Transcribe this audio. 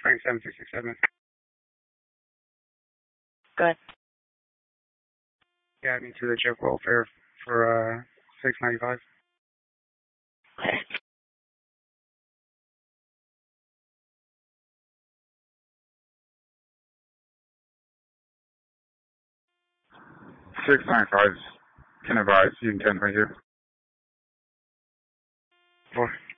Frank 7667. Go ahead. Yeah, me to the joke welfare for $6.95. Okay. $6.95. Can advise you can 10 right here. 4.